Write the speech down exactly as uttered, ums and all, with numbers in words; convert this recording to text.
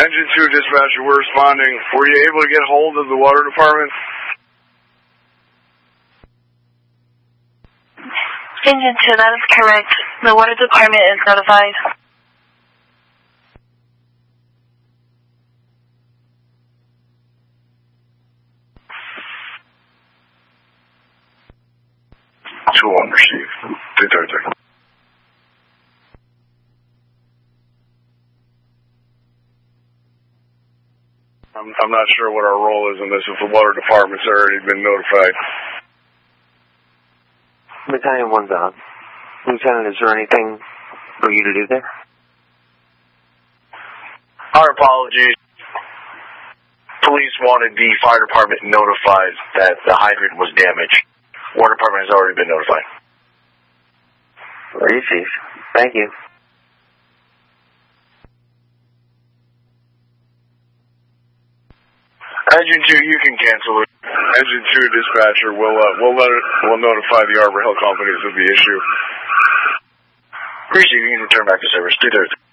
Engine two dispatcher, we're responding. Were you able to get hold of the water department? Engine two, that is correct. The water department is notified. two one receive. three thirty. I'm, I'm not sure what our role is in this, if the water department's already been notified. Battalion one's on. Lieutenant, is there anything for you to do there? Our apologies. Police wanted the fire department notified that the hydrant was damaged. Water department has already been notified. Very Chief. Thank you. Engine two, you can cancel it. Engine two dispatcher, we'll uh, we'll let it, we'll notify the Arbor Hill companies of the issue. Appreciate you. You can return back to service. three thirty.